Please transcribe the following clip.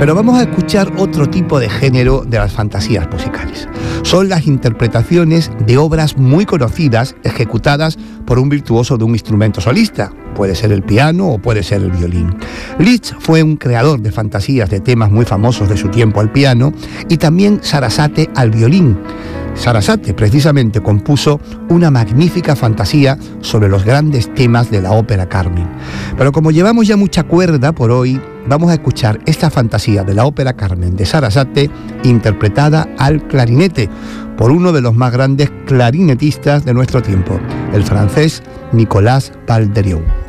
Pero vamos a escuchar otro tipo de género de las fantasías musicales. Son las interpretaciones de obras muy conocidas ejecutadas por un virtuoso de un instrumento solista. Puede ser el piano o puede ser el violín. Liszt fue un creador de fantasías de temas muy famosos de su tiempo al piano y también Sarasate al violín. Sarasate precisamente compuso una magnífica fantasía sobre los grandes temas de la ópera Carmen. Pero como llevamos ya mucha cuerda por hoy, vamos a escuchar esta fantasía de la ópera Carmen de Sarasate interpretada al clarinete por uno de los más grandes clarinetistas de nuestro tiempo, el francés Nicolas Balderiot.